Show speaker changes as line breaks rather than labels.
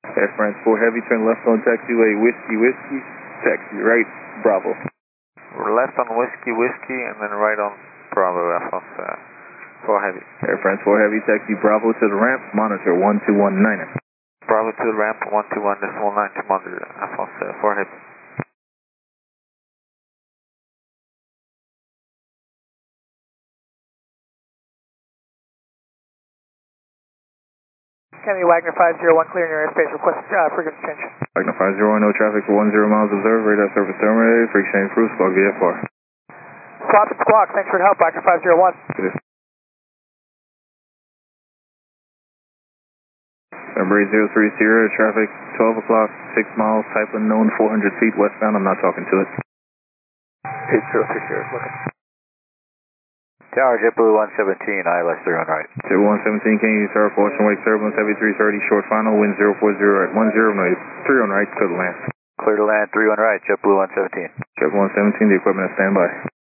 Air France 4 Heavy, turn left on taxiway, Whiskey, taxi right, Bravo.
Left on Whiskey, and then right on Bravo, Air France 4 Heavy.
Air France 4 Heavy, taxi Bravo to the ramp, monitor 1219.
Bravo to the ramp, 121.9 to monitor, Air France 4 Heavy.
Kennedy Wagner 501, clearing your airspace, request frequency change.
Wagner 501, no traffic for 10 miles observed, radar service terminated, frequency change approved, squawk VFR.
Swap and squawk, thanks for the help, Wagner 501.
Number 8030, traffic 12 o'clock, 6 miles, type unknown, 400 feet westbound, I'm not talking to it.
8030 is looking.
Tower, JetBlue 117, ILS 3 on right.
JetBlue 117, can you start caution wake turbulence, heavy 330, short final, wind 040 at 10, no, 3 on right, clear to land.
Clear to land, 3 on right, JetBlue 117.
JetBlue 117, the equipment is standby.